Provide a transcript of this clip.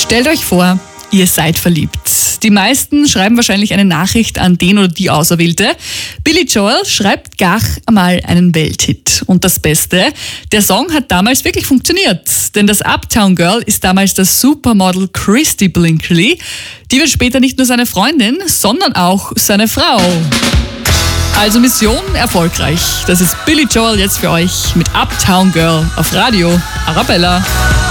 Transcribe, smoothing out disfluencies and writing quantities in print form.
Stellt euch vor, ihr seid verliebt. Die meisten schreiben wahrscheinlich eine Nachricht an den oder die Auserwählte. Billy Joel schreibt gar einmal einen Welthit. Und das Beste, der Song hat damals wirklich funktioniert. Denn das Uptown Girl ist damals das Supermodel Christy Brinkley. Die wird später nicht nur seine Freundin, sondern auch seine Frau. Also Mission erfolgreich. Das ist Billy Joel jetzt für euch mit Uptown Girl auf Radio Arabella.